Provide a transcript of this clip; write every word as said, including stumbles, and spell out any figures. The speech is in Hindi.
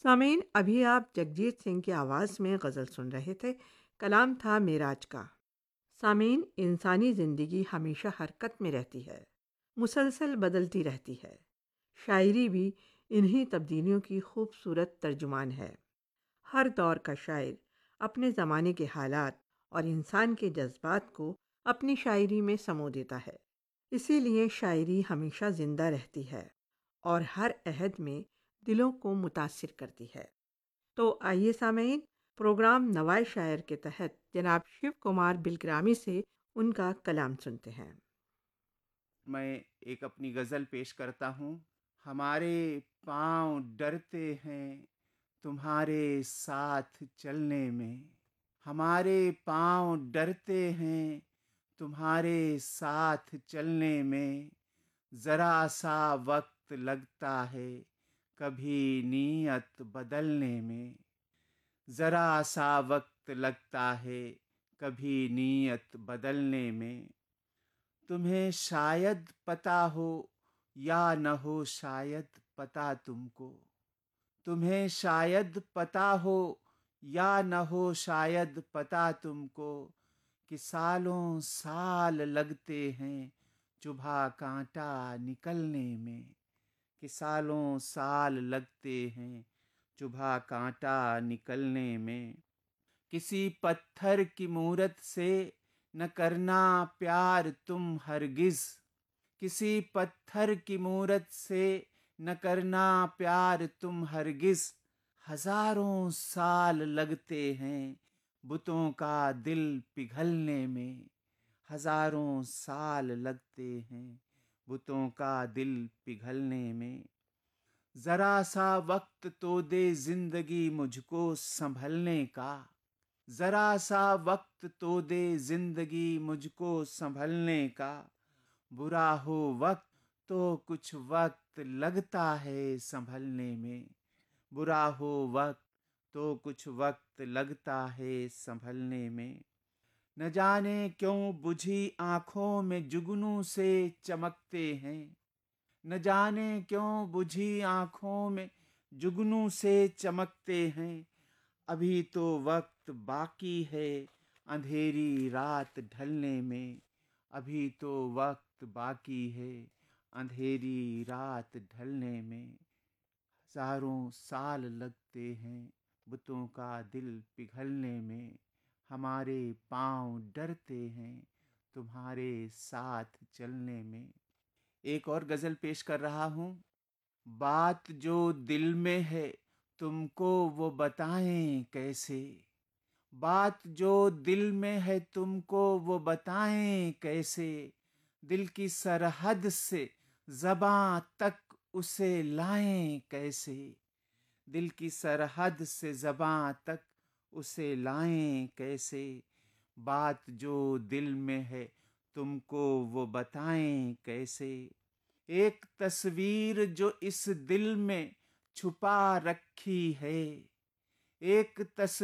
सामीन, अभी आप जगजीत सिंह की आवाज़ में गज़ल सुन रहे थे। कलाम था मेराज का। सामीन, इंसानी ज़िंदगी हमेशा हरकत में रहती है, मुसलसल बदलती रहती है। शायरी भी इन्हीं तब्दीलियों की खूबसूरत तर्जुमान है। हर दौर का शायर अपने ज़माने के हालात और इंसान के जज्बात को अपनी शायरी में समो देता है। इसीलिए शायरी हमेशा ज़िंदा रहती है और हर अहद में दिलों को मुतासिर करती है। तो आइए सामीन, प्रोग्राम नवाए शायर के तहत जनाब शिव कुमार बिलग्रामी से उनका कलाम सुनते हैं। मैं एक अपनी गज़ल पेश करता हूँ। हमारे पाँव डरते हैं तुम्हारे साथ चलने में, हमारे पाँव डरते हैं तुम्हारे साथ चलने में, ज़रा सा वक्त लगता है कभी नीयत बदलने में, ज़रा सा वक्त लगता है कभी नीयत बदलने में। तुम्हें शायद पता हो या न हो शायद पता तुमको, तुम्हें शायद पता हो या न हो शायद पता तुमको, कि सालों साल लगते हैं चुभा कांटा निकलने में, कि सालों साल लगते हैं चुभा कांटा निकलने में। किसी पत्थर की मूरत से न करना प्यार तुम हरगिज, किसी पत्थर की मूरत से न करना प्यार तुम हरगिज, हजारों साल लगते हैं बुतों का दिल पिघलने में, हजारों साल लगते हैं बुतों का दिल पिघलने में। जरा सा वक्त तो दे जिंदगी मुझको संभलने का, जरा सा वक्त तो दे जिंदगी मुझको संभलने का, बुरा हो वक्त तो कुछ वक्त लगता है संभलने में, बुरा हो वक्त तो कुछ वक्त लगता है संभलने में। न जाने क्यों बुझी आंखों में जुगनू से चमकते हैं, न जाने क्यों बुझी आंखों में जुगनू से चमकते हैं, अभी तो वक्त बाकी है अंधेरी रात ढलने में, अभी तो वक्त बाकी है अंधेरी रात ढलने में। हजारों साल लगते हैं बुतों का दिल पिघलने में, हमारे पाँव डरते हैं तुम्हारे साथ चलने में। एक और गज़ल पेश कर रहा हूँ। बात जो दिल में है तुमको वो बताएं कैसे, बात जो दिल में है तुमको वो बताएं कैसे, दिल की सरहद से ज़बां तक उसे लाएं कैसे, दिल की सरहद से ज़बां तक उसे लाएं कैसे, बात जो दिल में है तुमको वो बताएं कैसे। एक तस्वीर जो इस दिल में छुपा रखी है, एक तस्वीर